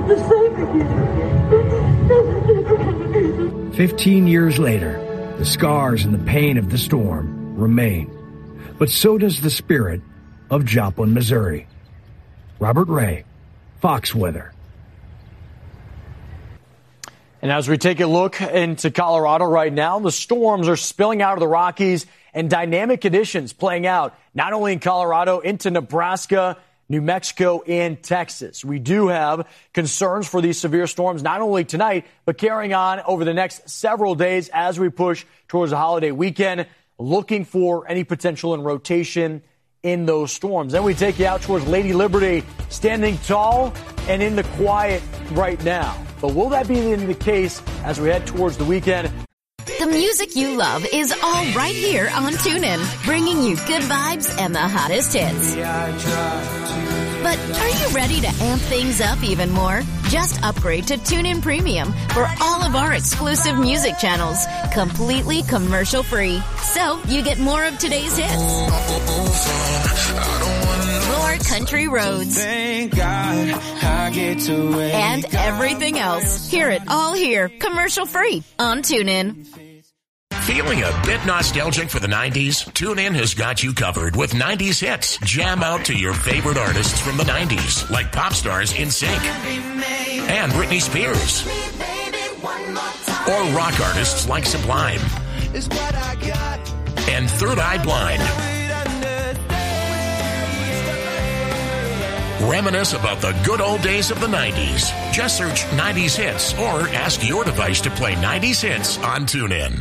the same again. 15 years later, the scars and the pain of the storm remain. But so does the spirit of Joplin, Missouri. Robert Ray, Fox Weather. And as we take a look into Colorado right now, the storms are spilling out of the Rockies and dynamic conditions playing out not only in Colorado, into Nebraska, New Mexico, and Texas. We do have concerns for these severe storms, not only tonight, but carrying on over the next several days as we push towards the holiday weekend, looking for any potential in rotation in those storms. Then we take you out towards Lady Liberty, standing tall and in the quiet right now. But will that be the case as we head towards the weekend? The music you love is all right here on TuneIn, bringing you good vibes and the hottest hits. But are you ready to amp things up even more? Just upgrade to TuneIn Premium for all of our exclusive music channels, completely commercial-free. So you get more of today's hits, more country roads, thank God I get to wake and everything else. Hear it all here, commercial-free on TuneIn. Feeling a bit nostalgic for the 90s? TuneIn has got you covered with 90s hits. Jam out to your favorite artists from the 90s, like pop stars NSYNC and Britney Spears, or rock artists like Sublime and Third Eye Blind. Reminisce about the good old days of the 90s. Just search 90s hits or ask your device to play 90s hits on TuneIn.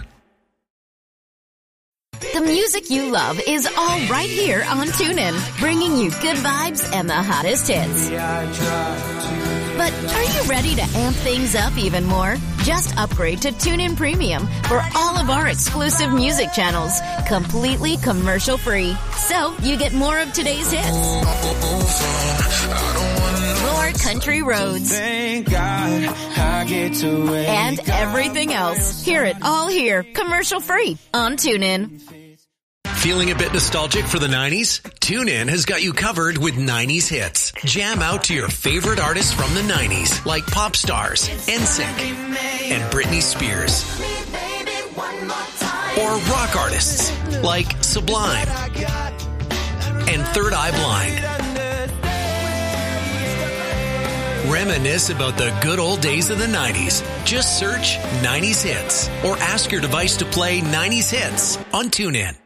The music you love is all right here on TuneIn, bringing you good vibes and the hottest hits. But are you ready to amp things up even more? Just upgrade to TuneIn Premium for all of our exclusive music channels, completely commercial-free. So you get more of today's hits, more country roads, thank God I get to wake and everything else. Hear it all here, commercial-free on TuneIn. Feeling a bit nostalgic for the 90s? TuneIn has got you covered with 90s hits. Jam out to your favorite artists from the 90s, like pop stars, NSYNC, and Britney Spears. Or rock artists, like Sublime and Third Eye Blind. Reminisce about the good old days of the 90s. Just search 90s hits or ask your device to play 90s hits on TuneIn.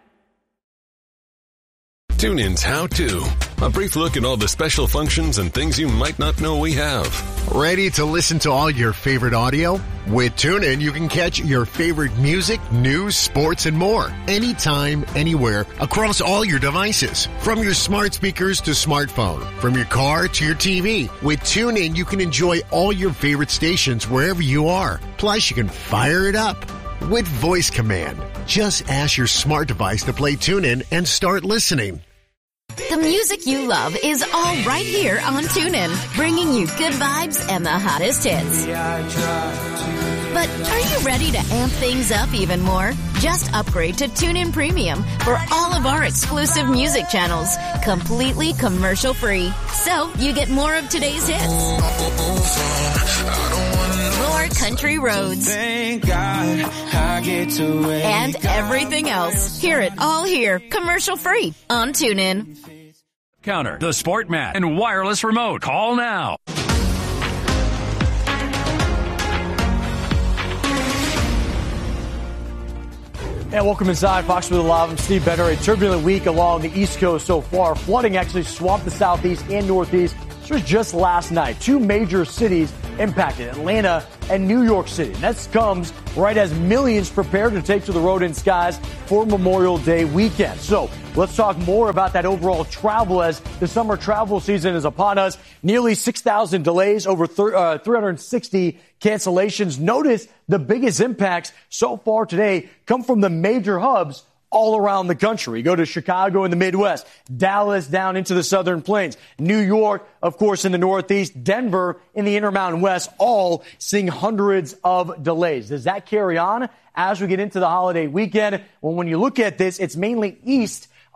TuneIn's How To. A brief look at all the special functions and things you might not know we have. Ready to listen to all your favorite audio? With TuneIn, you can catch your favorite music, news, sports, and more. Anytime, anywhere, across all your devices. From your smart speakers to smartphone. From your car to your TV. With TuneIn, you can enjoy all your favorite stations wherever you are. Plus, you can fire it up with voice command. Just ask your smart device to play TuneIn and start listening. The music you love is all right here on TuneIn, bringing you good vibes and the hottest hits. But are you ready to amp things up even more? Just upgrade to TuneIn Premium for all of our exclusive music channels, completely commercial-free. So you get more of today's hits, more country roads, thank God I get to wake and everything else. Hear it all here, commercial-free on TuneIn. Counter, the Sport Mat, and wireless remote. Call now. And welcome inside Fox with the Live. I'm Steve Benner. A turbulent week along the East Coast so far. Flooding actually swamped the Southeast and Northeast. This was just last night. Two major cities impacted, Atlanta and New York City. And that comes right as millions prepare to take to the road and skies for Memorial Day weekend. So let's talk more about that overall travel as the summer travel season is upon us. Nearly 6,000 delays, over 360 cancellations. Notice the biggest impacts so far today come from the major hubs all around the country. Go to Chicago in the Midwest, Dallas down into the Southern Plains, New York, of course, in the Northeast, Denver in the Intermountain West, all seeing hundreds of delays. Does that carry on as we get into the holiday weekend? Well, when you look at this, it's mainly east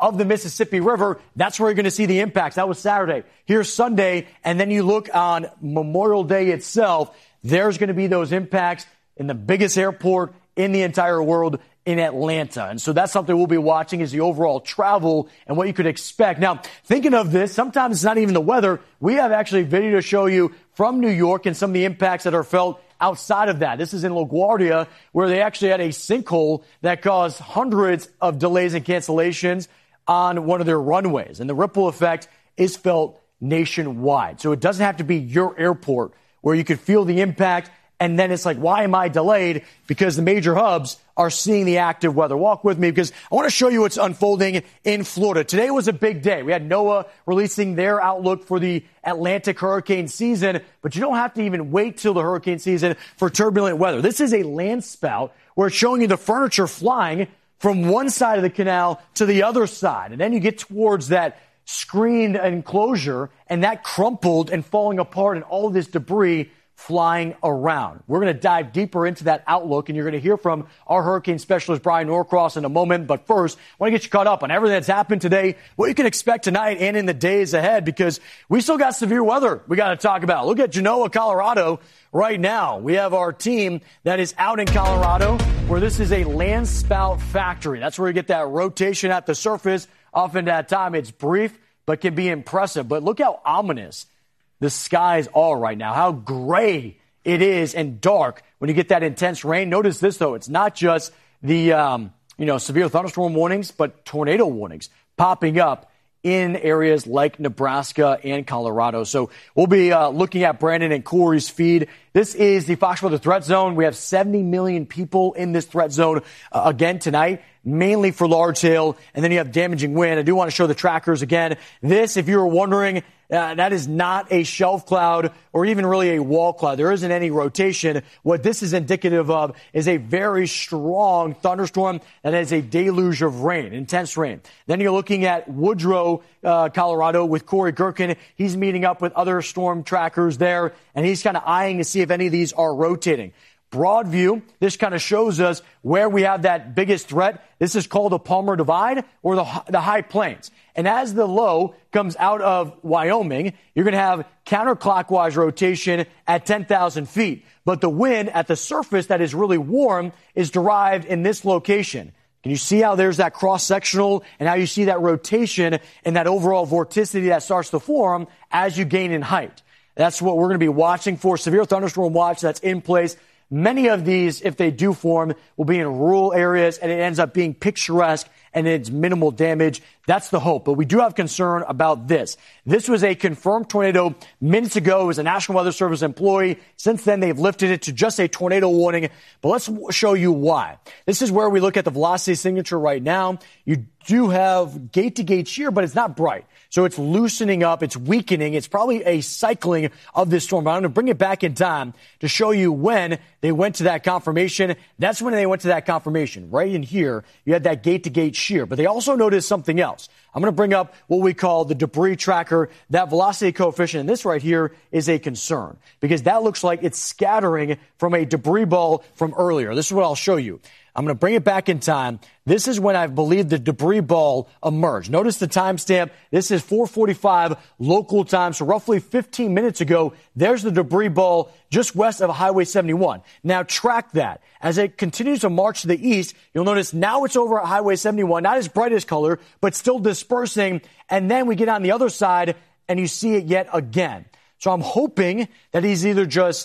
of the Mississippi River. That's where you're going to see the impacts. That was Saturday. Here's Sunday, and then you look on Memorial Day itself, there's going to be those impacts in the biggest airport in the entire world, in Atlanta. And so that's something we'll be watching, is the overall travel and what you could expect. Now, thinking of this, sometimes it's not even the weather. We have actually a video to show you from New York and some of the impacts that are felt outside of that. This is in LaGuardia, where they actually had a sinkhole that caused hundreds of delays and cancellations on one of their runways. And the ripple effect is felt nationwide. So it doesn't have to be your airport where you could feel the impact. And then it's like, why am I delayed? Because the major hubs are seeing the active weather. Walk with me, because I want to show you what's unfolding in Florida. Today was a big day. We had NOAA releasing their outlook for the Atlantic hurricane season, but you don't have to even wait till the hurricane season for turbulent weather. This is a land spout where it's showing you the furniture flying from one side of the canal to the other side. And then you get towards that screened enclosure, and that crumpled and falling apart, and all of this debris flying around. We're going to dive deeper into that outlook, and you're going to hear from our hurricane specialist, Brian Norcross, in a moment. But first, I want to get you caught up on everything that's happened today, what you can expect tonight and in the days ahead, because we still got severe weather we got to talk about. Look at Genoa, Colorado right now. We have our team that is out in Colorado, where this is a land spout factory. That's where you get that rotation at the surface. Often at time it's brief, but can be impressive. But look how ominous the skies are right now, how gray it is and dark when you get that intense rain. Notice this, though. It's not just the, severe thunderstorm warnings, but tornado warnings popping up in areas like Nebraska and Colorado. So we'll be looking at Brandon and Corey's feed. This is the Fox Weather Threat Zone. We have 70 million people in this threat zone again tonight, mainly for large hail, and then you have damaging wind. I do want to show the trackers again. This, if you were wondering, that is not a shelf cloud or even really a wall cloud. There isn't any rotation. What this is indicative of is a very strong thunderstorm that has a deluge of rain, intense rain. Then you're looking at Woodrow, Colorado, with Corey Gerken. He's meeting up with other storm trackers there, and he's kind of eyeing to see if any of these are rotating. Broad view, this kind of shows us where we have that biggest threat. This is called the Palmer Divide, or the high plains. And as the low comes out of Wyoming, you're going to have counterclockwise rotation at 10,000 feet. But the wind at the surface that is really warm is derived in this location. Can you see how there's that cross-sectional and how you see that rotation and that overall vorticity that starts to form as you gain in height? That's what we're going to be watching for. Severe thunderstorm watch that's in place. Many of these, if they do form, will be in rural areas, and it ends up being picturesque and it's minimal damage. That's the hope. But we do have concern about this. This was a confirmed tornado minutes ago. It was a National Weather Service employee. Since then, they've lifted it to just a tornado warning. But let's show you why. This is where we look at the velocity signature right now. You do have gate-to-gate shear, but it's not bright. So it's loosening up, it's weakening, it's probably a cycling of this storm. But I'm going to bring it back in time to show you when they went to that confirmation. That's when they went to that confirmation. Right in here, you had that gate-to-gate shear. But they also noticed something else. I'm going to bring up what we call the debris tracker. That velocity coefficient, and this right here is a concern, because that looks like it's scattering from a debris ball from earlier. This is what I'll show you. I'm going to bring it back in time. This is when I believe the debris ball emerged. Notice the timestamp. This is 4:45 local time, so roughly 15 minutes ago. There's the debris ball just west of Highway 71. Now track that. As it continues to march to the east, you'll notice now it's over at Highway 71, not as bright as color, but still dispersing. And then we get on the other side, and you see it yet again. So I'm hoping that he's either just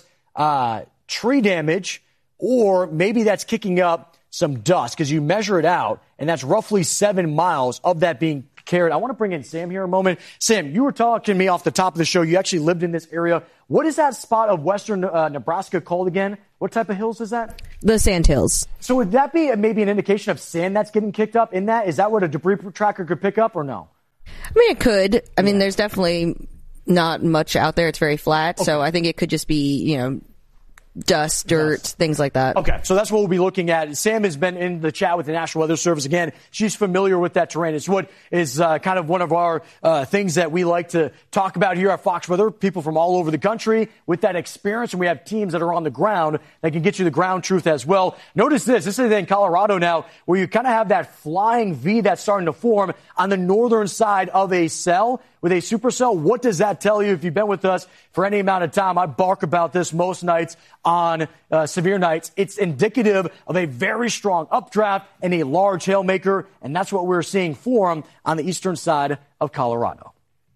tree damage, or maybe that's kicking up some dust, because you measure it out, and that's roughly 7 miles of that being carried. I want to bring in Sam here a moment. Sam, you were talking to me off the top of the show. You actually lived in this area. What is that spot of western Nebraska called again? What type of hills is that? The sand hills. So would that be maybe an indication of sand that's getting kicked up in that? Is that what a debris tracker could pick up, or no? I mean, it could. I mean, there's definitely not much out there. It's very flat. Okay. So I think it could just be, dust, dirt, things like that. Okay, so that's what we'll be looking at. Sam has been in the chat with the National Weather Service again. She's familiar with that terrain. It's what is kind of one of our things that we like to talk about here at Fox Weather. People from all over the country with that experience, and we have teams that are on the ground that can get you the ground truth as well. Notice this. This is in Colorado now, where you kind of have that flying V that's starting to form on the northern side of a cell with a supercell. What does that tell you? If you've been with us for any amount of time, I bark about this most nights on severe nights. It's indicative of a very strong updraft and a large hail maker, and that's what we're seeing form on the eastern side of Colorado.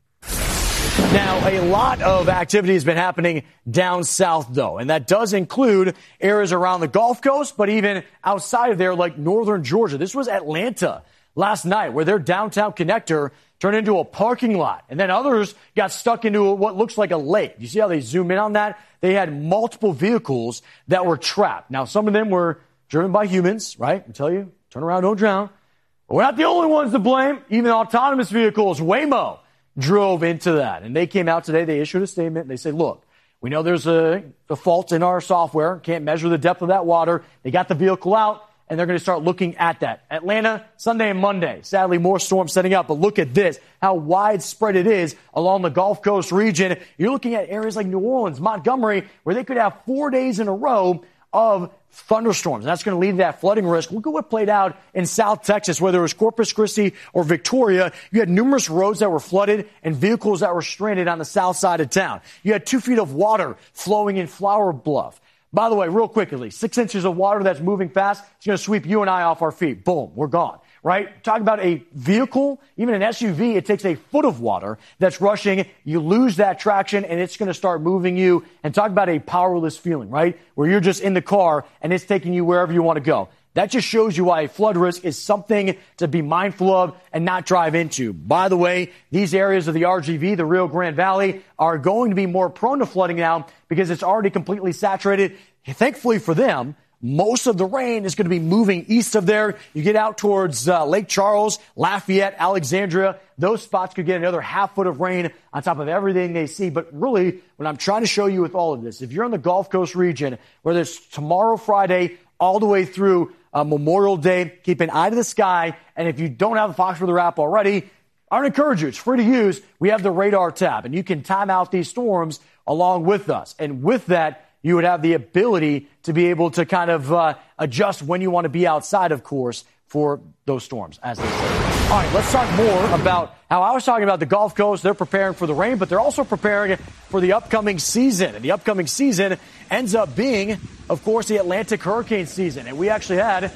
Now, a lot of activity has been happening down south, though, and that does include areas around the Gulf Coast, but even outside of there, like northern Georgia. This was Atlanta last night, where their downtown connector turned into a parking lot, and then others got stuck into what looks like a lake. You see how they zoom in on that? They had multiple vehicles that were trapped. Now, some of them were driven by humans, right? I tell you, turn around, don't drown. But we're not the only ones to blame. Even autonomous vehicles, Waymo, drove into that. And they came out today, they issued a statement, and they said, look, we know there's a fault in our software, can't measure the depth of that water. They got the vehicle out, and they're going to start looking at that. Atlanta, Sunday and Monday. Sadly, more storms setting up. But look at this, how widespread it is along the Gulf Coast region. You're looking at areas like New Orleans, Montgomery, where they could have 4 days in a row of thunderstorms. That's going to lead to that flooding risk. Look at what played out in South Texas, whether it was Corpus Christi or Victoria. You had numerous roads that were flooded and vehicles that were stranded on the south side of town. You had 2 feet of water flowing in Flower Bluff. By the way, real quickly, 6 inches of water that's moving fast, it's going to sweep you and I off our feet. Boom, we're gone, right? Talk about a vehicle, even an SUV, it takes a foot of water that's rushing. You lose that traction, and it's going to start moving you. And talk about a powerless feeling, right? Where you're just in the car, and it's taking you wherever you want to go. That just shows you why flood risk is something to be mindful of and not drive into. By the way, these areas of the RGV, the Rio Grande Valley, are going to be more prone to flooding now because it's already completely saturated. Thankfully for them, most of the rain is going to be moving east of there. You get out towards Lake Charles, Lafayette, Alexandria. Those spots could get another half foot of rain on top of everything they see. But really, what I'm trying to show you with all of this, if you're in the Gulf Coast region, where there's tomorrow, Friday, all the way through Memorial Day, keep an eye to the sky. And if you don't have the Fox Weather app already, I would encourage you. It's free to use. We have the radar tab, and you can time out these storms along with us. And with that, you would have the ability to be able to kind of adjust when you want to be outside, of course, for those storms, as they say. All right, let's talk more about how I was talking about the Gulf Coast. They're preparing for the rain, but they're also preparing for the upcoming season. And the upcoming season ends up being, of course, the Atlantic hurricane season. And we actually had,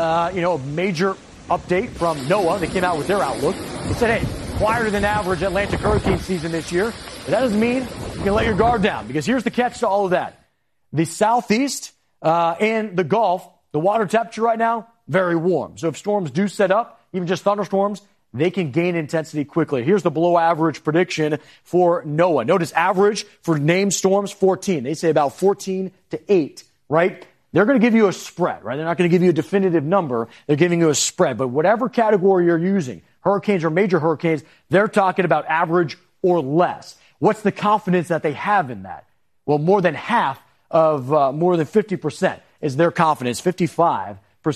a major update from NOAA. They came out with their outlook. They said, hey, quieter than average Atlantic hurricane season this year. But that doesn't mean you can let your guard down, because here's the catch to all of that. The southeast and the Gulf, the water temperature right now, very warm. So if storms do set up, even just thunderstorms, they can gain intensity quickly. Here's the below average prediction for NOAA. Notice average for named storms, 14. They say about 14 to 8, right? They're going to give you a spread, right? They're not going to give you a definitive number. They're giving you a spread. But whatever category you're using, hurricanes or major hurricanes, they're talking about average or less. What's the confidence that they have in that? Well, more than half of more than 50% is their confidence, 55%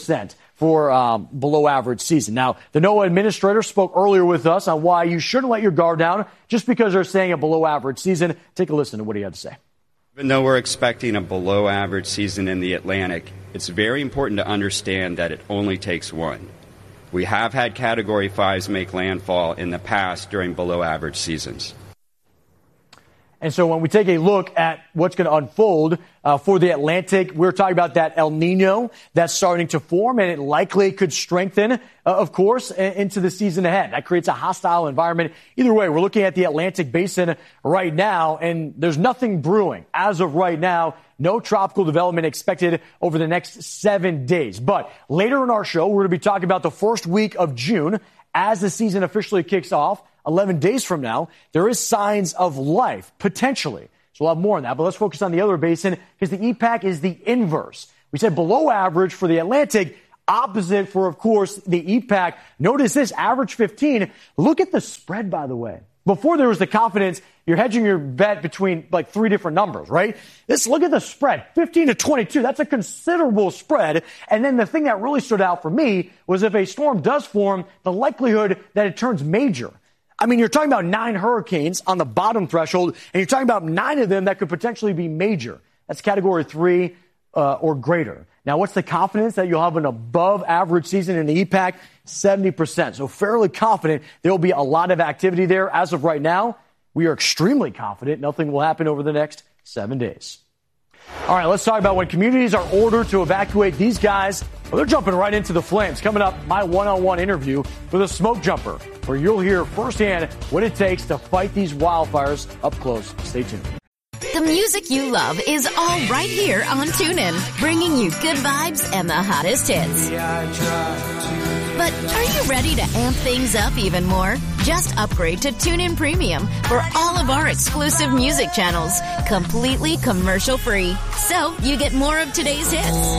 for below average season. Now, the NOAA administrator spoke earlier with us on why you shouldn't let your guard down just because they're saying a below average season. Take a listen to what he had to say. Even though we're expecting a below average season in the Atlantic, it's very important to understand that it only takes one. We have had Category 5s make landfall in the past during below average seasons. And so when we take a look at what's going to unfold for the Atlantic, we're talking about that El Nino that's starting to form, and it likely could strengthen, of course, into the season ahead. That creates a hostile environment. Either way, we're looking at the Atlantic basin right now, and there's nothing brewing. As of right now, no tropical development expected over the next 7 days. But later in our show, we're going to be talking about the first week of June as the season officially kicks off. 11 days from now, there is signs of life, potentially. So we'll have more on that, but let's focus on the other basin because the EPAC is the inverse. We said below average for the Atlantic, opposite for, of course, the EPAC. Notice this, average 15. Look at the spread, by the way. Before there was the confidence, you're hedging your bet between like 3 different numbers, right? Look at the spread, 15 to 22. That's a considerable spread. And then the thing that really stood out for me was if a storm does form, the likelihood that it turns major. I mean, you're talking about 9 hurricanes on the bottom threshold, and you're talking about 9 of them that could potentially be major. That's category 3 or greater. Now, what's the confidence that you'll have an above average season in the EPAC? 70%. So fairly confident there will be a lot of activity there. As of right now, we are extremely confident nothing will happen over the next 7 days. All right, let's talk about when communities are ordered to evacuate these guys. Well, they're jumping right into the flames. Coming up, my one-on-one interview with a smoke jumper, where you'll hear firsthand what it takes to fight these wildfires up close. Stay tuned. The music you love is all right here on TuneIn, bringing you good vibes and the hottest hits. But are you ready to amp things up even more? Just upgrade to TuneIn Premium for all of our exclusive music channels, completely commercial-free. So you get more of today's hits,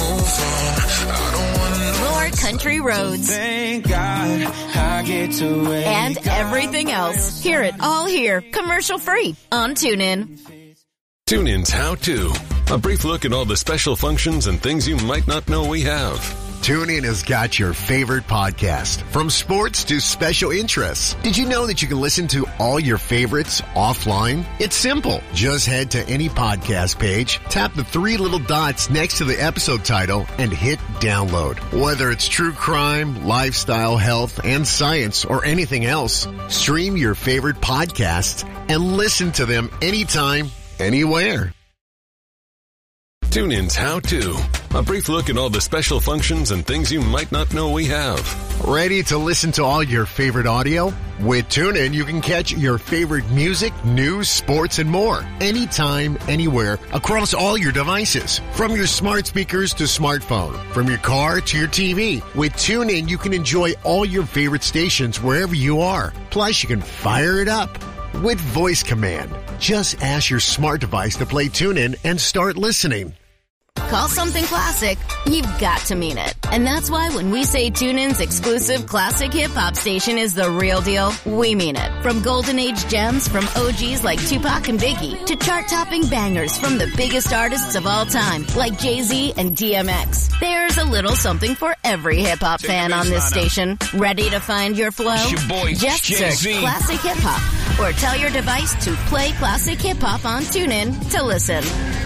more country roads, Thank God I get to wake and everything else. Hear it all here, commercial-free on TuneIn. TuneIn's How To. A brief look at all the special functions and things you might not know we have. TuneIn has got your favorite podcast, from sports to special interests. Did you know that you can listen to all your favorites offline? It's simple. Just head to any podcast page, tap the 3 little dots next to the episode title, and hit download. Whether it's true crime, lifestyle, health, and science, or anything else, stream your favorite podcasts and listen to them anytime, anywhere. TuneIn's How To. A brief look at all the special functions and things you might not know we have. Ready to listen to all your favorite audio? With TuneIn, you can catch your favorite music, news, sports, and more. Anytime, anywhere, across all your devices. From your smart speakers to smartphone. From your car to your TV. With TuneIn, you can enjoy all your favorite stations wherever you are. Plus, you can fire it up with voice command. Just ask your smart device to play TuneIn and start listening. Call something classic, you've got to mean it. And that's why when we say TuneIn's exclusive classic hip-hop station is the real deal, we mean it. From golden age gems from OGs like Tupac and Biggie to chart-topping bangers from the biggest artists of all time like Jay-Z and DMX. There's a little something for every hip-hop fan on this station. Ready to find your flow? Just search Classic Hip-Hop or tell your device to play Classic Hip-Hop on TuneIn to listen.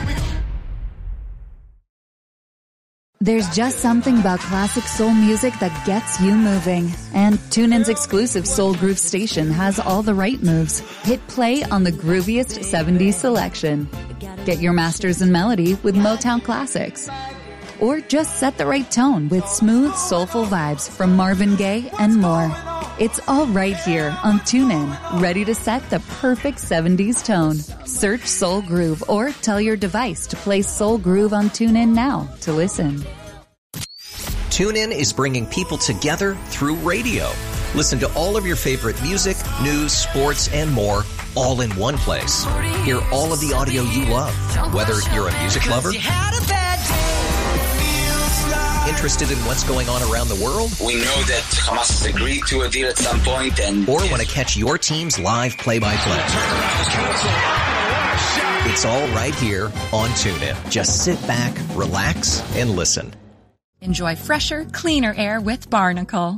There's just something about classic soul music that gets you moving. And TuneIn's exclusive Soul Groove station has all the right moves. Hit play on the grooviest 70s selection. Get your masters in melody with Motown classics. Or just set the right tone with smooth, soulful vibes from Marvin Gaye and more. It's all right here on TuneIn, ready to set the perfect 70s tone. Search Soul Groove or tell your device to play Soul Groove on TuneIn now to listen. TuneIn is bringing people together through radio. Listen to all of your favorite music, news, sports, and more all in one place. Hear all of the audio you love, whether you're a music lover, interested in what's going on around the world? We know that Hamas has agreed to a deal at some point, and or want to catch your team's live play-by-play. It's all right here on TuneIn. Just sit back, relax, and listen. Enjoy fresher, cleaner air with Barnacle.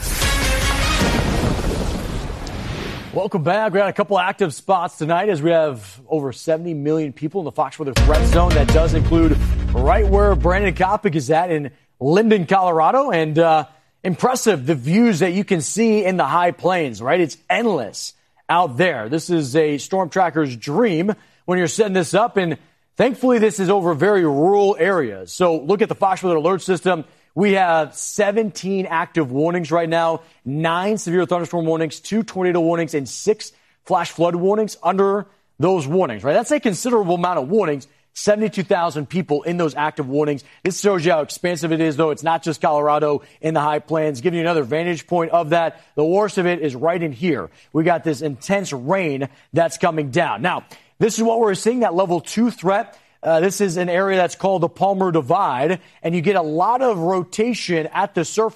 Welcome back. We got a couple active spots tonight as we have over 70 million people in the Fox Weather Threat Zone. That does include right where Brandon Kopic is at in Linden, Colorado. And impressive, the views that you can see in the high plains, right? It's endless out there. This is a storm tracker's dream when you're setting this up. And thankfully, this is over very rural areas. So look at the Fox Weather Alert System. We have 17 active warnings right now, 9 severe thunderstorm warnings, 2 tornado warnings, and 6 flash flood warnings under those warnings, right? That's a considerable amount of warnings, 72,000 people in those active warnings. This shows you how expansive it is, though. It's not just Colorado in the high plains. Giving you another vantage point of that. The worst of it is right in here. We got this intense rain that's coming down. Now, this is what we're seeing, that level 2 threat. This is an area that's called the Palmer Divide, and you get a lot of rotation at the surface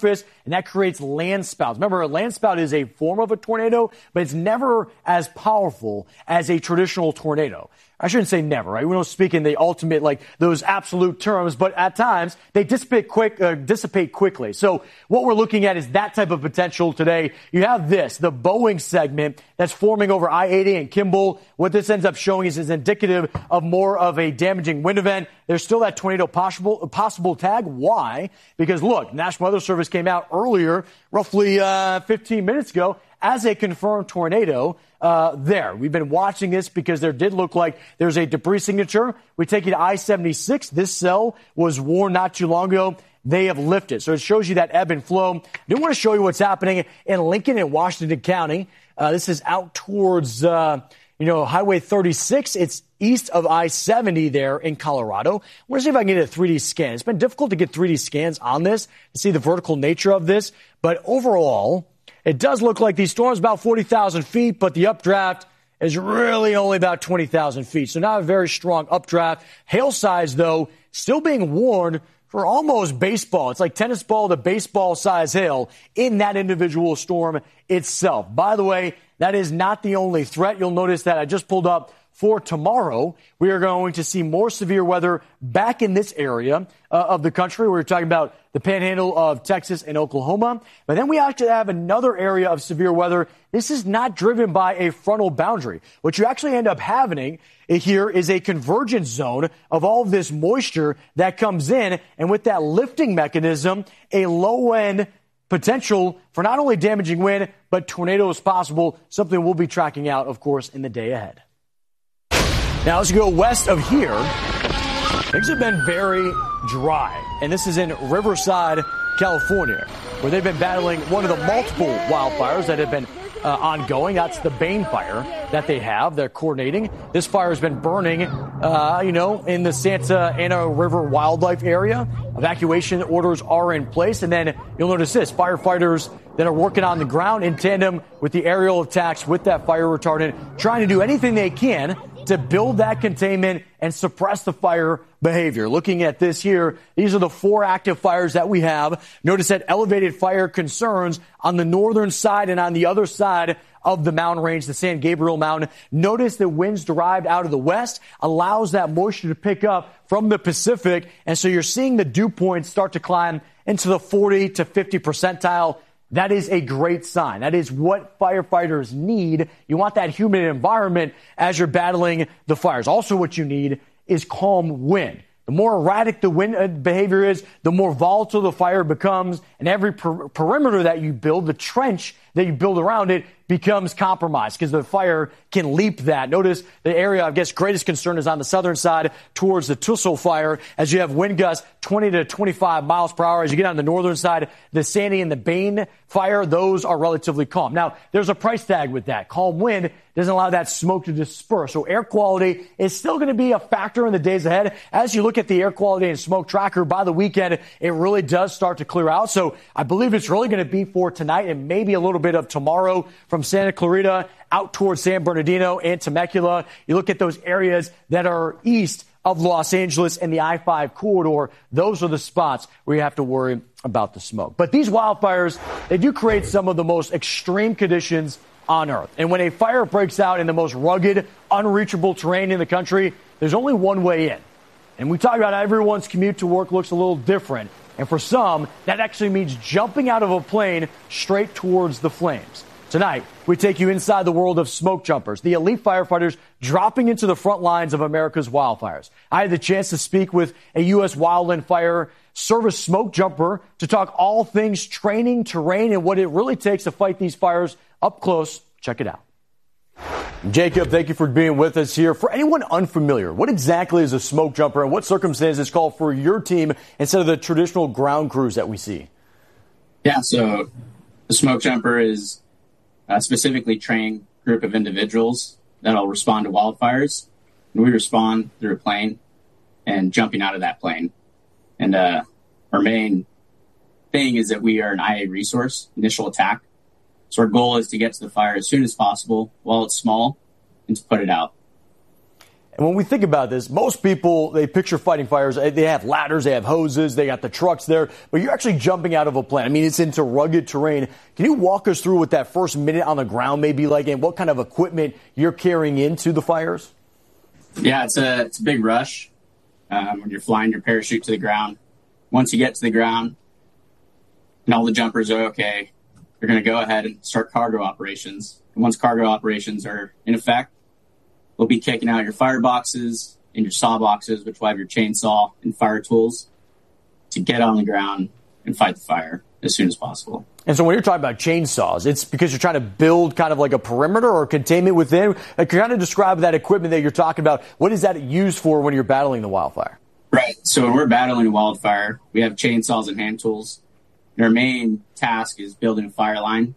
and that creates land spouts. Remember, a land spout is a form of a tornado, but it's never as powerful as a traditional tornado. I shouldn't say never, right? We don't speak in the ultimate, like those absolute terms, but at times they dissipate quickly. So what we're looking at is that type of potential today. You have the Boeing segment that's forming over I-80 and Kimball. What this ends up showing is indicative of more of a damaging wind event. There's still that tornado possible tag. Why? Because look, National Weather Service came out earlier, roughly 15 minutes ago, as a confirmed tornado there. We've been watching this because there did look like there's a debris signature. We take you to I-76. This cell was warned not too long ago. They have lifted. So it shows you that ebb and flow. I do want to show you what's happening in Lincoln and Washington County. This is out towards, Highway 36. It's east of I-70 there in Colorado. I want to see if I can get a 3D scan. It's been difficult to get 3D scans on this to see the vertical nature of this. But overall, it does look like these storms about 40,000 feet, but the updraft is really only about 20,000 feet. So not a very strong updraft. Hail size, though, still being warned for almost baseball. It's like tennis ball to baseball size hail in that individual storm itself. By the way, that is not the only threat. You'll notice that I just pulled up for tomorrow. We are going to see more severe weather back in this area of the country. We're talking about the panhandle of Texas and Oklahoma. But then we actually have another area of severe weather. This is not driven by a frontal boundary. What you actually end up having here is a convergence zone of all of this moisture that comes in. And with that lifting mechanism, a low end potential for not only damaging wind, but tornadoes possible, something we'll be tracking out, of course, in the day ahead. Now, as you go west of here, things have been very dry. And this is in Riverside, California, where they've been battling one of the multiple wildfires that have been ongoing. That's the Bane fire that they have. They're coordinating. This fire has been burning, in the Santa Ana River wildlife area. Evacuation orders are in place. And then you'll notice this, firefighters that are working on the ground in tandem with the aerial attacks with that fire retardant, trying to do anything they can to build that containment and suppress the fire behavior. Looking at this here, these are the 4 active fires that we have. Notice that elevated fire concerns on the northern side and on the other side of the mountain range, the San Gabriel Mountain. Notice the winds derived out of the west allows that moisture to pick up from the Pacific. And so you're seeing the dew points start to climb into the 40 to 50 percentile. That is a great sign. That is what firefighters need. You want that humid environment as you're battling the fires. Also, what you need is calm wind. The more erratic the wind behavior is, the more volatile the fire becomes, and every perimeter that you build, the trench that you build around it, becomes compromised because the fire can leap that. Notice the area, I guess, greatest concern is on the southern side towards the Tussle fire as you have wind gusts 20 to 25 miles per hour. As you get on the northern side, the Sandy and the Bane fire, those are relatively calm. Now, there's a price tag with that. Calm wind doesn't allow that smoke to disperse. So air quality is still going to be a factor in the days ahead. As you look at the air quality and smoke tracker by the weekend, it really does start to clear out. So I believe it's really going to be for tonight and maybe a little bit of tomorrow from Santa Clarita out towards San Bernardino and Temecula. You look at those areas that are east of Los Angeles and the I-5 corridor. Those are the spots where you have to worry about the smoke. But these wildfires, they do create some of the most extreme conditions on Earth. And when a fire breaks out in the most rugged, unreachable terrain in the country, there's only one way in. And we talk about everyone's commute to work looks a little different. And for some, that actually means jumping out of a plane straight towards the flames. Tonight, we take you inside the world of smoke jumpers, the elite firefighters dropping into the front lines of America's wildfires. I had the chance to speak with a U.S. Wildland Fire Service smoke jumper to talk all things training, terrain, and what it really takes to fight these fires up close. Check it out. Jacob, thank you for being with us here. For anyone unfamiliar, what exactly is a smoke jumper and what circumstances call for your team instead of the traditional ground crews that we see? Yeah, so the smoke jumper is a specifically trained group of individuals that'll respond to wildfires. And we respond through a plane and jumping out of that plane. And our main thing is that we are an IA resource, initial attack. So our goal is to get to the fire as soon as possible while it's small and to put it out. And when we think about this, most people, they picture fighting fires. They have ladders, they have hoses, they got the trucks there, but you're actually jumping out of a plane. I mean, it's into rugged terrain. Can you walk us through what that first minute on the ground may be like and what kind of equipment you're carrying into the fires? Yeah, it's a big rush when you're flying your parachute to the ground. Once you get to the ground and all the jumpers are okay, you're going to go ahead and start cargo operations. And once cargo operations are in effect, we'll be kicking out your fire boxes and your saw boxes, which will have your chainsaw and fire tools to get on the ground and fight the fire as soon as possible. And so when you're talking about chainsaws, it's because you're trying to build kind of like a perimeter or containment within. Like, kind of describe that equipment that you're talking about. What is that used for when you're battling the wildfire? Right. So when we're battling a wildfire, we have chainsaws and hand tools. And our main task is building a fire line.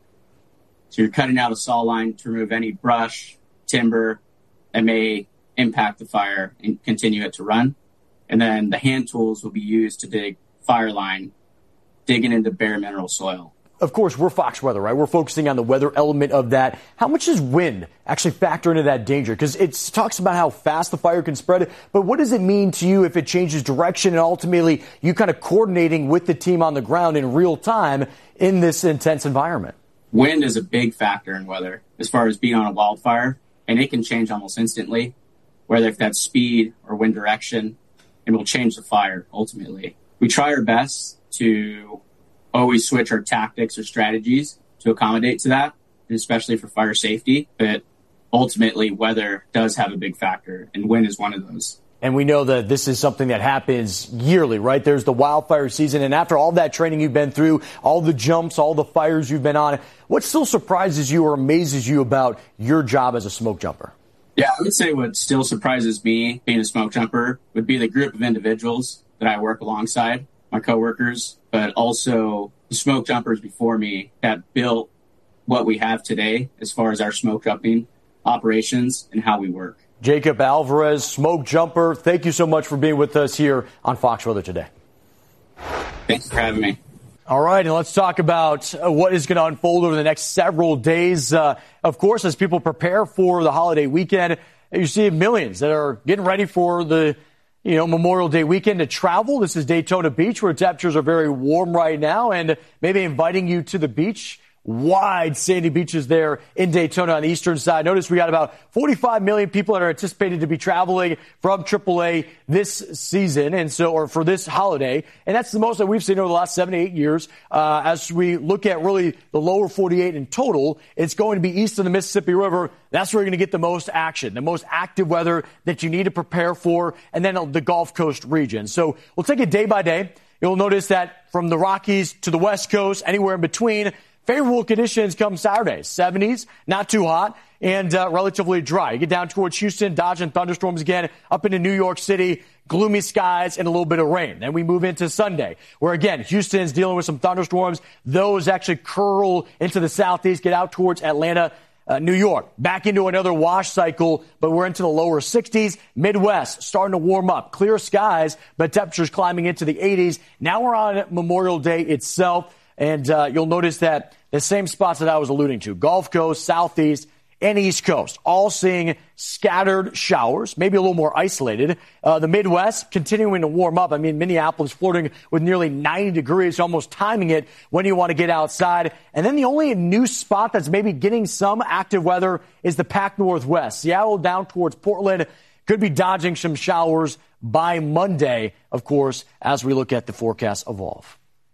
So you're cutting out a saw line to remove any brush, timber that may impact the fire and continue it to run. And then the hand tools will be used to dig fire line, digging into bare mineral soil. Of course, we're Fox Weather, right? We're focusing on the weather element of that. How much does wind actually factor into that danger? Because it talks about how fast the fire can spread, but what does it mean to you if it changes direction and ultimately you kind of coordinating with the team on the ground in real time in this intense environment? Wind is a big factor in weather as far as being on a wildfire, and it can change almost instantly, whether if that's speed or wind direction, and will change the fire ultimately. We try our best to always switch our tactics or strategies to accommodate to that, and especially for fire safety. But ultimately, weather does have a big factor, and wind is one of those. And we know that this is something that happens yearly, right? There's the wildfire season, and after all that training you've been through, all the jumps, all the fires you've been on, what still surprises you or amazes you about your job as a smoke jumper? Yeah, I would say what still surprises me being a smoke jumper would be the group of individuals that I work alongside, my coworkers, but also the smoke jumpers before me that built what we have today as far as our smoke jumping operations and how we work. Jacob Alvarez, smoke jumper, thank you so much for being with us here on Fox Weather today. Thanks for having me. All right, and let's talk about what is going to unfold over the next several days. Of course, as people prepare for the holiday weekend, you see millions that are getting ready for the Memorial Day weekend to travel. This is Daytona Beach, where temperatures are very warm right now, and maybe inviting you to the beach. Wide sandy beaches there in Daytona on the eastern side. Notice we got about 45 million people that are anticipated to be traveling from AAA this season, or for this holiday. And that's the most that we've seen over the last 7 to 8 years. As we look at really the lower 48 in total, it's going to be east of the Mississippi River. That's where you're going to get the most action, the most active weather that you need to prepare for, and then the Gulf Coast region. So we'll take it day by day. You'll notice that from the Rockies to the West Coast, anywhere in between, favorable conditions come Saturday. 70s, not too hot, and relatively dry. You get down towards Houston, dodging thunderstorms again, up into New York City, gloomy skies and a little bit of rain. Then we move into Sunday, where again, Houston's dealing with some thunderstorms. Those actually curl into the southeast, get out towards Atlanta, New York. Back into another wash cycle, but we're into the lower 60s. Midwest starting to warm up. Clear skies, but temperatures climbing into the 80s. Now we're on Memorial Day itself. And you'll notice that the same spots that I was alluding to, Gulf Coast, Southeast, and East Coast, all seeing scattered showers, maybe a little more isolated. The Midwest continuing to warm up. I mean, Minneapolis flirting with nearly 90 degrees, almost timing it when you want to get outside. And then the only new spot that's maybe getting some active weather is the Pac Northwest. Seattle down towards Portland could be dodging some showers by Monday, of course, as we look at the forecast evolve.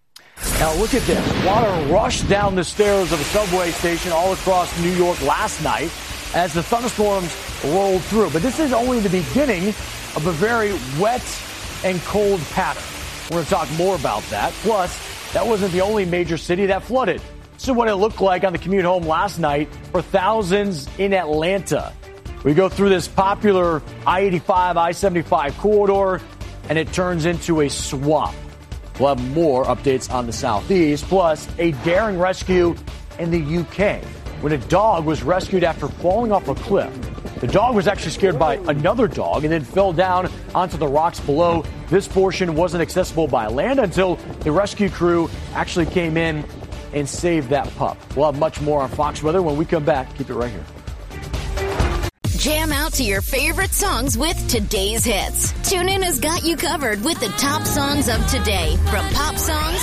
Now look at this. Water rushed down the stairs of a subway station all across New York last night as the thunderstorms rolled through. But this is only the beginning of a very wet and cold pattern. We're going to talk more about that. Plus, that wasn't the only major city that flooded. This is what it looked like on the commute home last night for thousands in Atlanta. We go through this popular I-85, I-75 corridor, and it turns into a swamp. We'll have more updates on the Southeast, plus a daring rescue in the UK when a dog was rescued after falling off a cliff. The dog was actually scared by another dog and then fell down onto the rocks below. This portion wasn't accessible by land until the rescue crew actually came in and saved that pup. We'll have much more on Fox Weather when we come back. Keep it right here. Jam out to your favorite songs with today's hits. TuneIn has got you covered with the top songs of today, from pop songs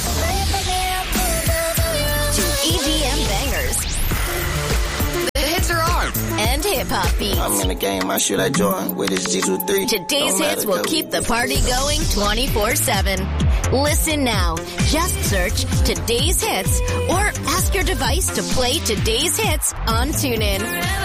to EDM bangers. The hits are on. And hip-hop beats. I'm in the game, I should I join with this G23. Today's hits will keep the party going 24/7. Listen now. Just search Today's Hits or ask your device to play Today's Hits on TuneIn.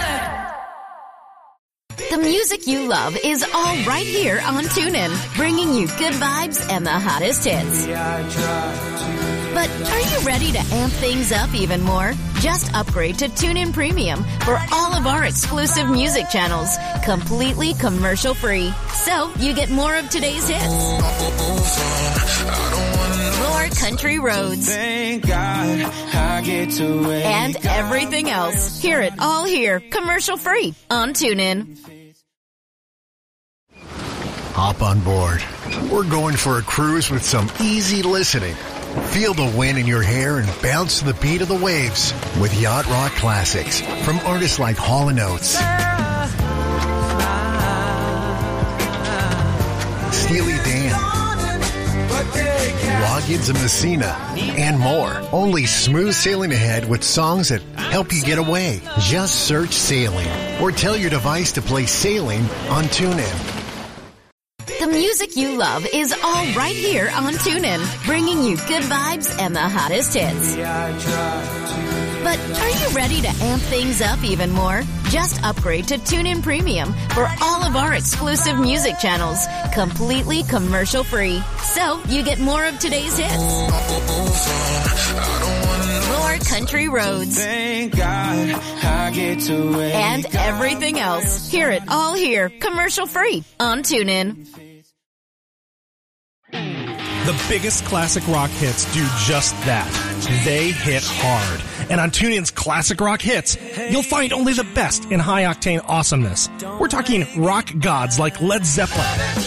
The music you love is all right here on TuneIn, bringing you good vibes and the hottest hits. But are you ready to amp things up even more? Just upgrade to TuneIn Premium for all of our exclusive music channels, completely commercial-free. So you get more of today's hits, more country roads, Thank God I get to wake and everything else. Hear it all here, commercial-free on TuneIn. Hop on board. We're going for a cruise with some easy listening. Feel the wind in your hair and bounce to the beat of the waves with Yacht Rock classics from artists like Hall & Oates, Steely Dan, Loggins and Messina, and more. Only smooth sailing ahead with songs that help you get away. Just search Sailing or tell your device to play Sailing on TuneIn. The music you love is all right here on TuneIn, bringing you good vibes and the hottest hits. But are you ready to amp things up even more? Just upgrade to TuneIn Premium for all of our exclusive music channels, completely commercial-free. So you get more of today's hits, more country roads, Thank God I get to wake and everything else. Hear it all here, commercial-free on TuneIn. The biggest classic rock hits do just that. They hit hard. And on TuneIn's Classic Rock Hits, you'll find only the best in high-octane awesomeness. We're talking rock gods like Led Zeppelin,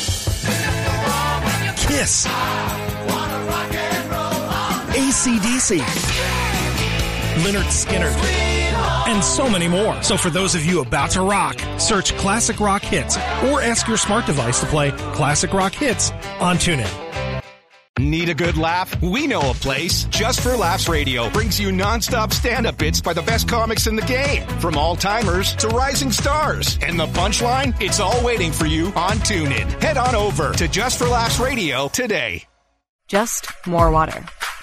Kiss, AC/DC, Lynyrd Skynyrd, and so many more. So for those of you about to rock, search Classic Rock Hits or ask your smart device to play Classic Rock Hits on TuneIn. Need a good laugh? We know a place. Just for Laughs Radio brings you nonstop stand-up bits by the best comics in the game, from all-timers to rising stars. And the punchline? It's all waiting for you on TuneIn. Head on over to Just for Laughs Radio today. Just more water.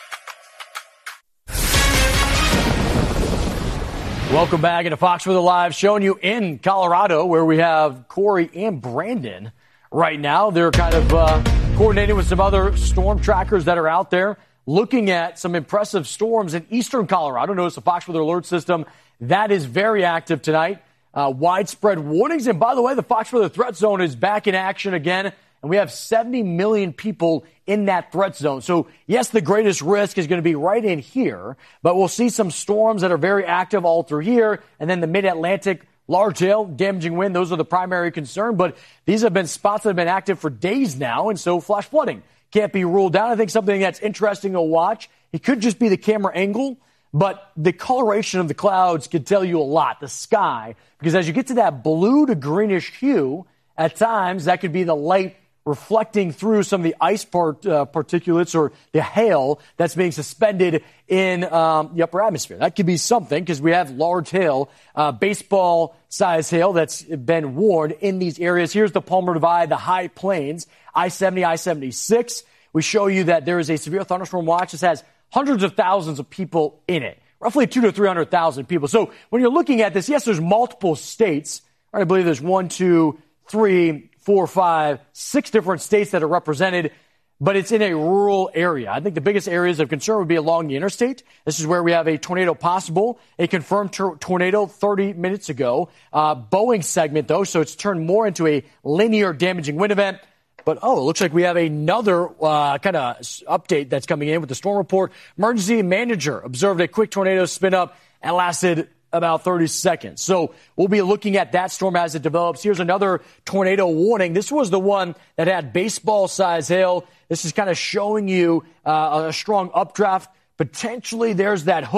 Welcome back into Fox Weather Live, showing you in Colorado, where we have Corey and Brandon right now. They're kind of coordinating with some other storm trackers that are out there, looking at some impressive storms in eastern Colorado. Notice the Fox Weather Alert System, that is very active tonight. Widespread warnings. And by the way, the Fox Weather Threat Zone is back in action again. And we have 70 million people in that threat zone. So, yes, the greatest risk is going to be right in here. But we'll see some storms that are very active all through here. And then the mid-Atlantic, large hail, damaging wind, those are the primary concern. But these have been spots that have been active for days now. And so flash flooding can't be ruled out. I think something that's interesting to watch, it could just be the camera angle. But the coloration of the clouds could tell you a lot, the sky. Because as you get to that blue to greenish hue, at times that could be the light reflecting through some of the ice particulates or the hail that's being suspended in the upper atmosphere. That could be something because we have large hail, baseball-size hail that's been warned in these areas. Here's the Palmer Divide, the high plains, I-70, I-76. We show you that there is a severe thunderstorm watch. This has hundreds of thousands of people in it, roughly 200,000 to 300,000 people. So when you're looking at this, yes, there's multiple states. I believe there's 1, 2, 3, 4, 5, 6 different states that are represented, but it's in a rural area. I think the biggest areas of concern would be along the interstate. This is where we have a tornado possible, a confirmed tornado 30 minutes ago. Boeing segment, though, so it's turned more into a linear damaging wind event. But, it looks like we have another kind of update that's coming in with the storm report. Emergency manager observed a quick tornado spin up and lasted about 30 seconds. So we'll be looking at that storm as it develops. Here's another tornado warning. This was the one that had baseball-size hail. This is kind of showing you a strong updraft. Potentially there's that hook.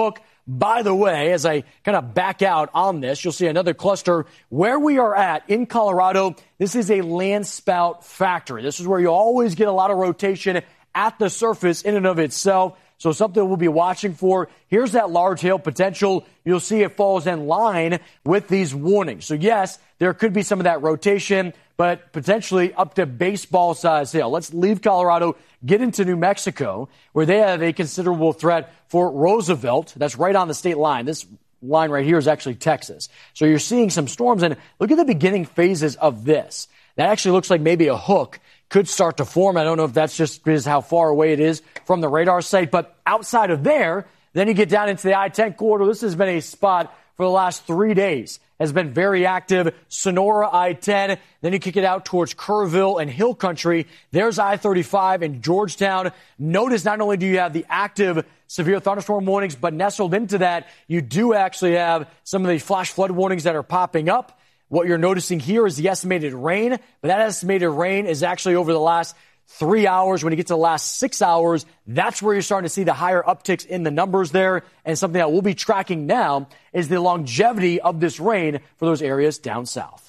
by the way, as I kind of back out on this, you'll see another cluster where we are at in Colorado. This is a landspout factory. This is where you always get a lot of rotation at the surface in and of itself. So something we'll be watching for. Here's that large hail potential. You'll see it falls in line with these warnings. So yes, there could be some of that rotation, but potentially up to baseball-sized hail. Let's leave Colorado, get into New Mexico, where they have a considerable threat for Roosevelt. That's right on the state line. This line right here is actually Texas. So you're seeing some storms, and look at the beginning phases of this. That actually looks like maybe a hook could start to form. I don't know if that's just because how far away it is from the radar site, but outside of there, then you get down into the I-10 corridor. This has been a spot for the last 3 days. Has been very active. Sonora, I-10. Then you kick it out towards Kerrville and Hill Country. There's I-35 in Georgetown. Notice not only do you have the active severe thunderstorm warnings, but nestled into that, you do actually have some of the flash flood warnings that are popping up. What you're noticing here is the estimated rain, but that estimated rain is actually over the last 3 hours. When you get to the last 6 hours, that's where you're starting to see the higher upticks in the numbers there. And something that we'll be tracking now is the longevity of this rain for those areas down south.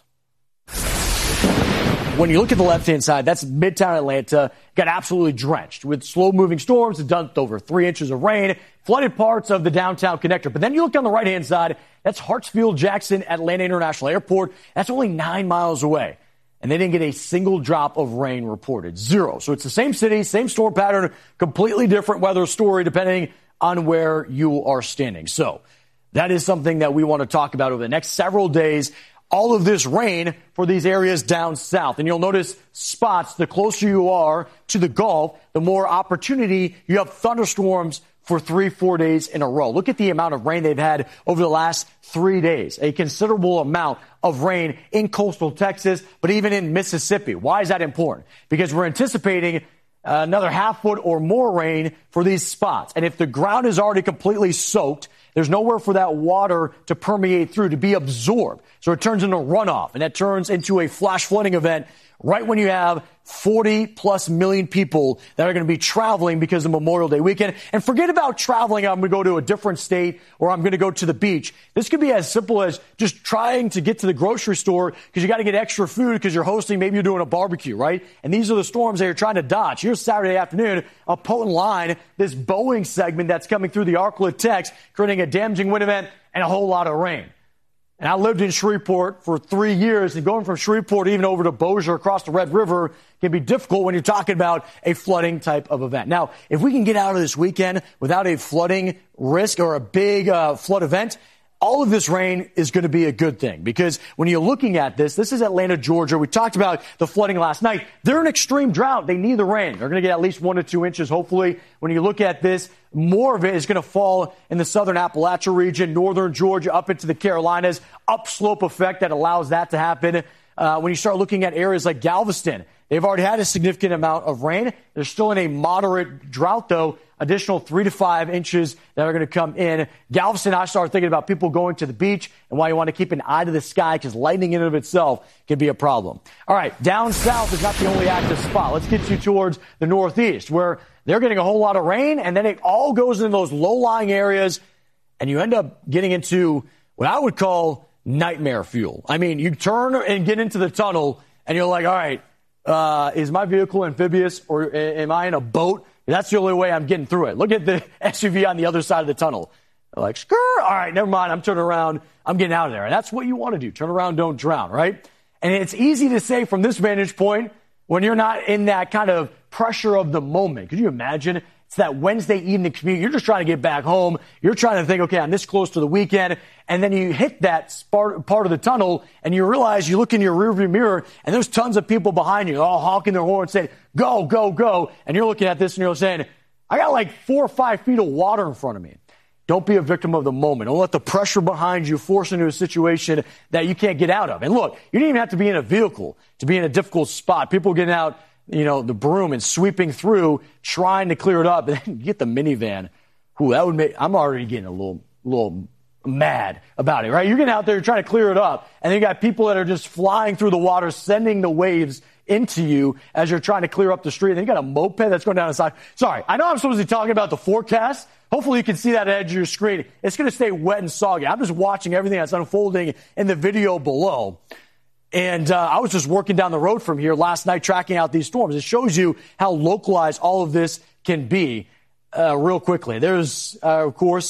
When you look at the left-hand side, that's Midtown Atlanta, got absolutely drenched with slow-moving storms that dumped over 3 inches of rain, flooded parts of the downtown connector. But then you look on the right-hand side, that's Hartsfield-Jackson Atlanta International Airport. That's only 9 miles away. And they didn't get a single drop of rain reported. Zero. So it's the same city, same storm pattern, completely different weather story depending on where you are standing. So that is something that we want to talk about over the next several days. All of this rain for these areas down south. And you'll notice spots, the closer you are to the Gulf, the more opportunity you have thunderstorms for 3-4 days in a row. Look at the amount of rain they've had over the last 3 days. A considerable amount of rain in coastal Texas, but even in Mississippi. Why is that important? Because we're anticipating another half foot or more rain for these spots. And if the ground is already completely soaked, there's nowhere for that water to permeate through, to be absorbed. So it turns into runoff, and that turns into a flash flooding event right when you have 40+ million people that are going to be traveling because of Memorial Day weekend. And forget about traveling. I'm going to go to a different state or I'm going to go to the beach. This could be as simple as just trying to get to the grocery store because you got to get extra food because you're hosting. Maybe you're doing a barbecue, right? And these are the storms that you're trying to dodge. Here's Saturday afternoon, a potent line, this Boeing segment that's coming through the Arclet text, creating a damaging wind event and a whole lot of rain. And I lived in Shreveport for 3 years, and going from Shreveport even over to Bossier across the Red River can be difficult when you're talking about a flooding type of event. Now, if we can get out of this weekend without a flooding risk or a big flood event, all of this rain is going to be a good thing because when you're looking at this is Atlanta, Georgia. We talked about the flooding last night. They're in extreme drought. They need the rain. They're going to get at least 1 to 2 inches, hopefully. When you look at this, more of it is going to fall in the southern Appalachia region, northern Georgia, up into the Carolinas, upslope effect that allows that to happen. When you start looking at areas like Galveston, they've already had a significant amount of rain. They're still in a moderate drought, though. Additional 3 to 5 inches that are going to come in. Galveston, I started thinking about people going to the beach and why you want to keep an eye to the sky because lightning in and of itself can be a problem. All right, down south is not the only active spot. Let's get you towards the northeast where they're getting a whole lot of rain and then it all goes into those low-lying areas and you end up getting into what I would call nightmare fuel. I mean, you turn and get into the tunnel and you're like, all right, is my vehicle amphibious or am I in a boat? That's the only way I'm getting through it. Look at the SUV on the other side of the tunnel. They're like, skrr, all right, never mind. I'm turning around. I'm getting out of there. And that's what you want to do. Turn around, don't drown, right? And it's easy to say from this vantage point when you're not in that kind of pressure of the moment. Could you imagine? It's that Wednesday evening commute. You're just trying to get back home. You're trying to think, okay, I'm this close to the weekend. And then you hit that part of the tunnel and you realize you look in your rearview mirror and there's tons of people behind you all honking their horns saying, go, go, go. And you're looking at this and you're saying, I got like 4 or 5 feet of water in front of me. Don't be a victim of the moment. Don't let the pressure behind you force into a situation that you can't get out of. And look, you didn't even have to be in a vehicle to be in a difficult spot. People getting out, the broom and sweeping through, trying to clear it up, and then get the minivan. That would make, I'm already getting a little mad about it, right? You're getting out there, you're trying to clear it up, and then you got people that are just flying through the water, sending the waves into you as you're trying to clear up the street. And then you got a moped that's going down the side. Sorry, I know I'm supposed to be talking about the forecast, Hopefully you can see that edge of your screen. It's going to stay wet and soggy. I'm just watching everything that's unfolding in the video below. And I was just working down the road from here last night tracking out these storms. It shows you how localized all of this can be real quickly. There's, of course,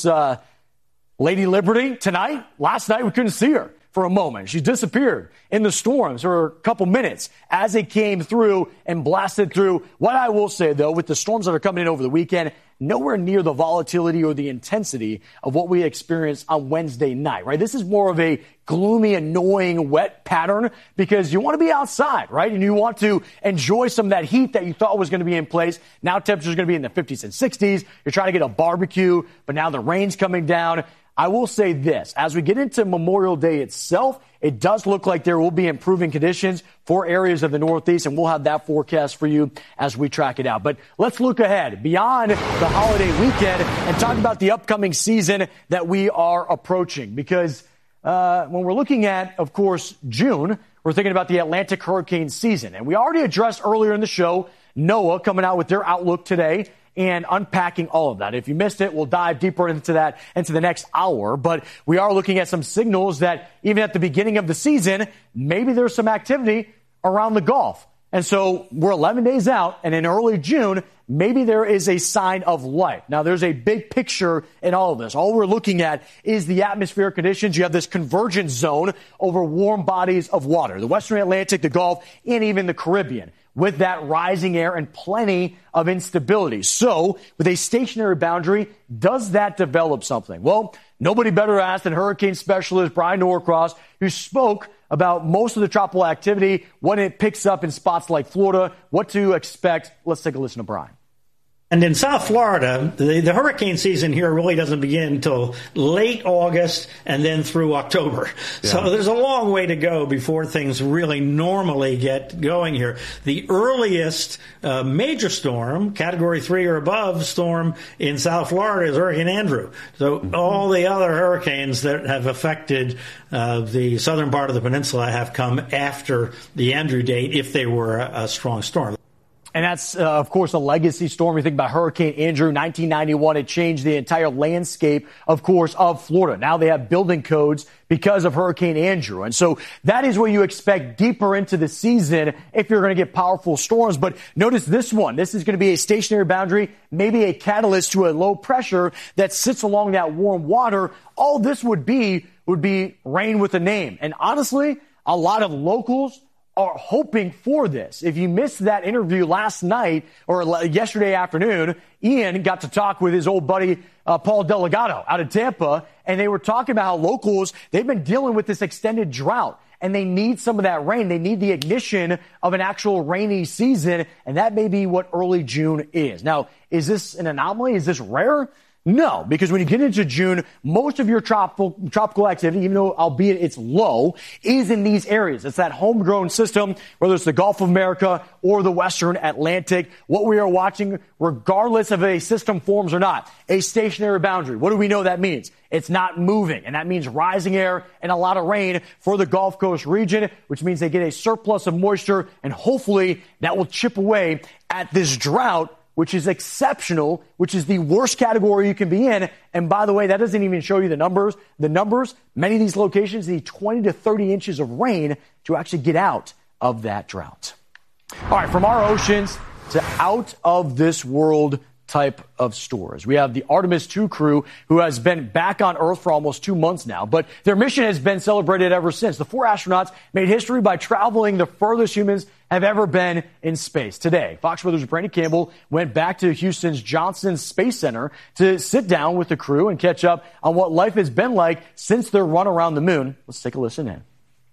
Lady Liberty tonight. Last night we couldn't see her for a moment. She disappeared in the storms for a couple minutes as it came through and blasted through. What I will say, though, with the storms that are coming in over the weekend, nowhere near the volatility or the intensity of what we experienced on Wednesday night, right? This is more of a gloomy, annoying, wet pattern because you want to be outside, right? And you want to enjoy some of that heat that you thought was going to be in place. Now temperatures are going to be in the 50s and 60s. You're trying to get a barbecue, but now the rain's coming down. I will say this, as we get into Memorial Day itself, it does look like there will be improving conditions for areas of the Northeast, and we'll have that forecast for you as we track it out. But let's look ahead beyond the holiday weekend and talk about the upcoming season that we are approaching. Because when we're looking at, of course, June, we're thinking about the Atlantic hurricane season. And we already addressed earlier in the show, NOAA coming out with their outlook today and unpacking all of that. If you missed it, we'll dive deeper into that into the next hour. But we are looking at some signals that even at the beginning of the season, maybe there's some activity around the Gulf. And so we're 11 days out, and in early June, maybe there is a sign of life. Now, there's a big picture in all of this. All we're looking at is the atmospheric conditions. You have this convergence zone over warm bodies of water, the Western Atlantic, the Gulf, and even the Caribbean, with that rising air and plenty of instability. So, with a stationary boundary, does that develop something? Well, nobody better ask than hurricane specialist Brian Norcross, who spoke about most of the tropical activity, when it picks up in spots like Florida, what to expect. Let's take a listen to Brian. And in South Florida, the hurricane season here really doesn't begin until late August and then through October. Yeah. So there's a long way to go before things really normally get going here. The earliest major storm, Category 3 or above storm in South Florida is Hurricane Andrew. So all the other hurricanes that have affected the southern part of the peninsula have come after the Andrew date if they were a strong storm. And that's, of course, a legacy storm. You think about Hurricane Andrew, 1991. It changed the entire landscape, of course, of Florida. Now they have building codes because of Hurricane Andrew. And so that is what you expect deeper into the season if you're going to get powerful storms. But notice this one. This is going to be a stationary boundary, maybe a catalyst to a low pressure that sits along that warm water. All this would be rain with a name. And honestly, a lot of locals are hoping for this. If you missed that interview last night or yesterday afternoon, Ian got to talk with his old buddy, Paul Delgado out of Tampa, and they were talking about how locals, they've been dealing with this extended drought, and they need some of that rain. They need the ignition of an actual rainy season, and that may be what early June is. Now, is this an anomaly? Is this rare? No, because when you get into June, most of your tropical activity, even though albeit it's low, is in these areas. It's that homegrown system, whether it's the Gulf of America or the Western Atlantic. What we are watching, regardless of a system forms or not, a stationary boundary. What do we know that means? It's not moving, and that means rising air and a lot of rain for the Gulf Coast region, which means they get a surplus of moisture, and hopefully that will chip away at this drought, which is exceptional, which is the worst category you can be in. And by the way, that doesn't even show you the numbers. The numbers, many of these locations need 20 to 30 inches of rain to actually get out of that drought. All right, from our oceans to out of this world type of stores. We have the Artemis II crew who has been back on Earth for almost 2 months now, but their mission has been celebrated ever since. The 4 astronauts made history by traveling the furthest humans have ever been in space. Today, Fox Weather's Brandy Campbell went back to Houston's Johnson Space Center to sit down with the crew and catch up on what life has been like since their run around the moon. Let's take a listen in.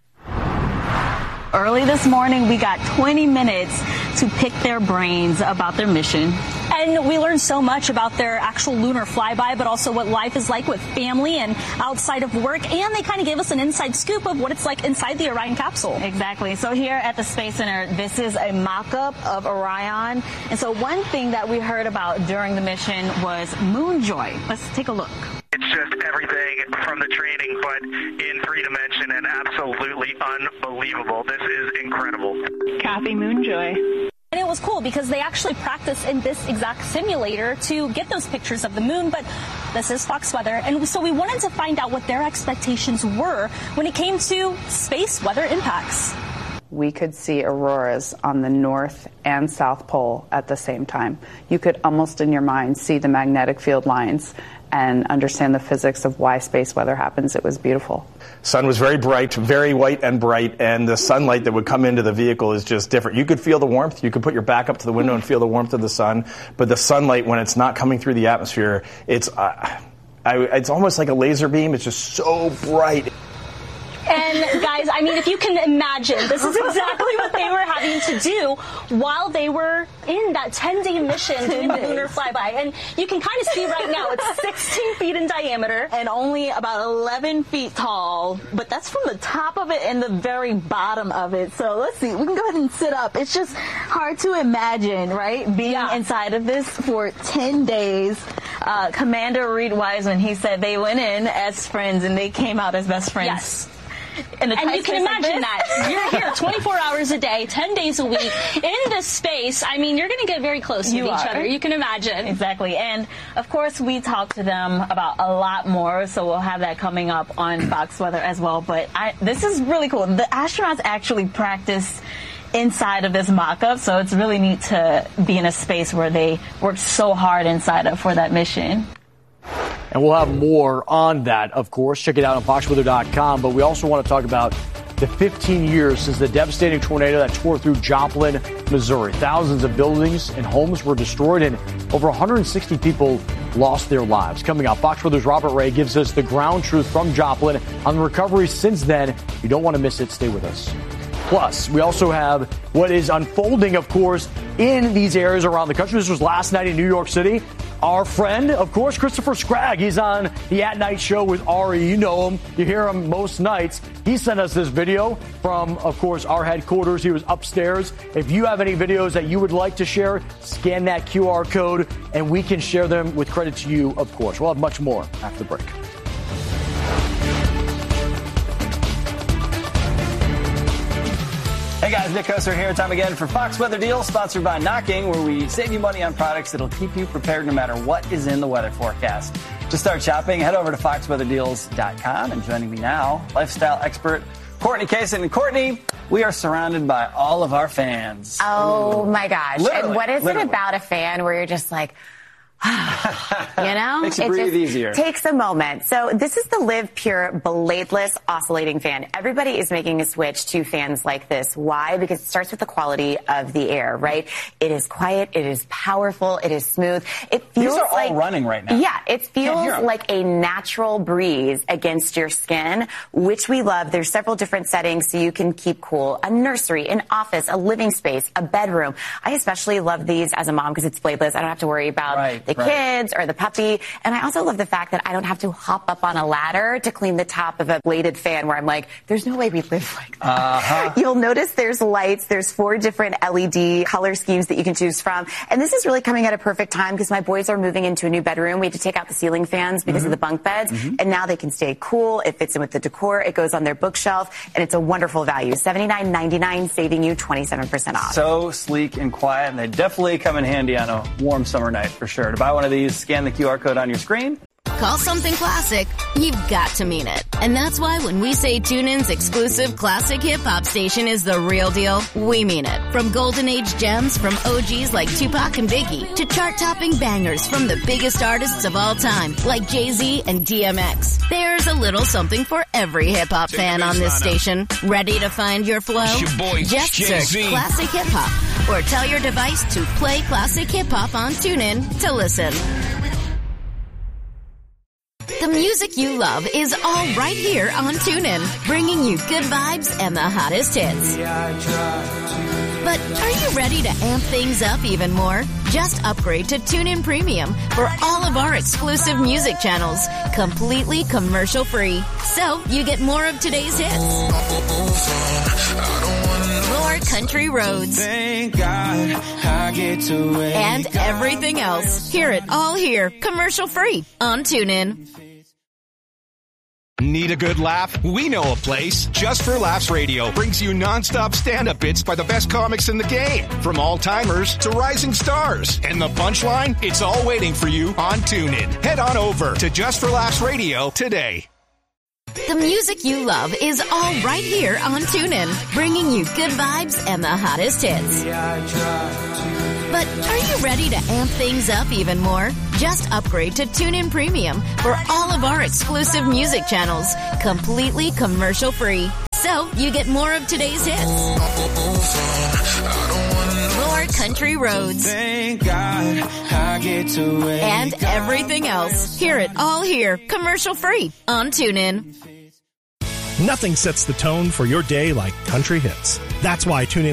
Early this morning, we got 20 minutes to pick their brains about their mission. And we learned so much about their actual lunar flyby, but also what life is like with family and outside of work. And they kind of gave us an inside scoop of what it's like inside the Orion capsule. Exactly. So here at the Space Center, this is a mock-up of Orion. And so one thing that we heard about during the mission was moon joy. Let's take a look. It's just everything from the training, but in 3 dimension and absolutely unbelievable. This is incredible. Copy, Moonjoy. And it was cool because they actually practiced in this exact simulator to get those pictures of the moon, but this is Fox Weather, and so we wanted to find out what their expectations were when it came to space weather impacts. We could see auroras on the North and South Pole at the same time. You could almost in your mind see the magnetic field lines and understand the physics of why space weather happens. It was beautiful. Sun was very bright, very white and bright, and the sunlight that would come into the vehicle is just different. You could feel the warmth. You could put your back up to the window and feel the warmth of the sun, but the sunlight, when it's not coming through the atmosphere, it's almost like a laser beam. It's just so bright. And guys, I mean, if you can imagine, this is exactly what they were having to do while they were in that 10-day mission doing the lunar flyby. And you can kind of see right now, it's 16 feet in diameter. And only about 11 feet tall. But that's from the top of it and the very bottom of it. So let's see, we can go ahead and sit up. It's just hard to imagine, right? Being inside of this for 10 days. Commander Reed Wiseman, he said they went in as friends and they came out as best friends. Yes. And you can imagine that. You're here 24 hours a day, 10 days a week, in this space. I mean, you're going to get very close with each other. You can imagine. Exactly. And, of course, we talked to them about a lot more, so we'll have that coming up on Fox Weather as well. But this is really cool. The astronauts actually practice inside of this mock-up, so it's really neat to be in a space where they worked so hard inside of for that mission. And we'll have more on that, of course. Check it out on foxweather.com. But we also want to talk about the 15 years since the devastating tornado that tore through Joplin, Missouri. Thousands of buildings and homes were destroyed, and over 160 people lost their lives. Coming up, Fox Weather's Robert Ray gives us the ground truth from Joplin on the recovery since then. You don't want to miss it. Stay with us. Plus, we also have what is unfolding, of course, in these areas around the country. This was last night in New York City. Our friend, of course, Christopher Scragg. He's on the At Night show with Ari. You know him. You hear him most nights. He sent us this video from, of course, our headquarters. He was upstairs. If you have any videos that you would like to share, scan that QR code, and we can share them with credit to you, of course. We'll have much more after the break. Hey guys, Nick Koser here. Time again for Fox Weather Deals, sponsored by Knocking, where we save you money on products that'll keep you prepared no matter what is in the weather forecast. To start shopping, head over to foxweatherdeals.com. And joining me now, lifestyle expert Courtney Kaysen. And Courtney, we are surrounded by all of our fans. Oh my gosh. Literally, and what is it about a fan where you're just like, you know, makes you breathe easier. Takes a moment. So this is the Live Pure bladeless oscillating fan. Everybody is making a switch to fans like this. Why? Because it starts with the quality of the air, right? It is quiet. It is powerful. It is smooth. It feels These are like all running right now. Yeah, it feels like a natural breeze against your skin, which we love. There's several different settings so you can keep cool. A nursery, an office, a living space, a bedroom. I especially love these as a mom because it's bladeless. I don't have to worry about the kids or the puppy. And I also love the fact that I don't have to hop up on a ladder to clean the top of a bladed fan where I'm like, there's no way we live like that. You'll notice there's lights. There's 4 different LED color schemes that you can choose from. And this is really coming at a perfect time because my boys are moving into a new bedroom. We had to take out the ceiling fans because of the bunk beds. And now they can stay cool. It fits in with the decor. It goes on their bookshelf. And it's a wonderful value. $79.99, saving you 27% off. So sleek and quiet, and they definitely come in handy on a warm summer night for sure. To buy one of these, scan the QR code on your screen. Call something classic, you've got to mean it. And that's why when we say TuneIn's exclusive classic hip-hop station is the real deal, we mean it. From golden age gems from OGs like Tupac and Biggie to chart-topping bangers from the biggest artists of all time like Jay-Z and DMX. There's a little something for every hip-hop fan on this station. Ready to find your flow? It's your boy, Just Jay-Z. search Classic Hip Hop or tell your device to play Classic Hip Hop on TuneIn to listen. The music you love is all right here on TuneIn, bringing you good vibes and the hottest hits. But are you ready to amp things up even more? Just upgrade to TuneIn Premium for all of our exclusive music channels, completely commercial-free. So you get more of today's hits, more country roads, Thank God I get to wake and everything else. Hear it all here, commercial-free on TuneIn. Need a good laugh? We know a place. Just for Laughs Radio brings you nonstop stand-up bits by the best comics in the game. From all-timers to rising stars. And the punchline? It's all waiting for you on TuneIn. Head on over to Just for Laughs Radio today. The music you love is all right here on TuneIn, bringing you good vibes and the hottest hits. But are you ready to amp things up even more? Just upgrade to TuneIn Premium for all of our exclusive music channels, completely commercial-free. So you get more of today's hits, more country roads, Thank God I get to wake and everything else. Hear it all here, commercial-free on TuneIn. Nothing sets the tone for your day like country hits. That's why TuneIn